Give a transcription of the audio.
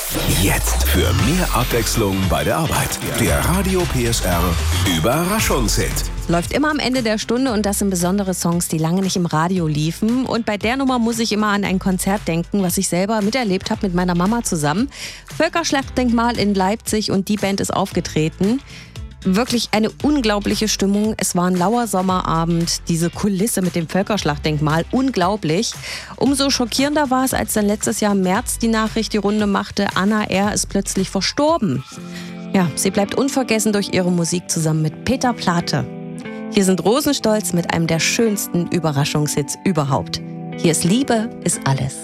Jetzt für mehr Abwechslung bei der Arbeit. Der Radio PSR Überraschungshit. Läuft immer am Ende der Stunde und das sind besondere Songs, die lange nicht im Radio liefen. Und bei der Nummer muss ich immer an ein Konzert denken, was ich selber miterlebt habe mit meiner Mama zusammen. Völkerschlachtdenkmal in Leipzig und die Band ist aufgetreten. Wirklich eine unglaubliche Stimmung. Es war ein lauer Sommerabend. Diese Kulisse mit dem Völkerschlachtdenkmal, unglaublich. Umso schockierender war es, als dann letztes Jahr im März die Nachricht die Runde machte, Anna R. ist plötzlich verstorben. Ja, sie bleibt unvergessen durch ihre Musik zusammen mit Peter Plate. Hier sind Rosenstolz mit einem der schönsten Überraschungshits überhaupt. Hier ist Liebe ist alles.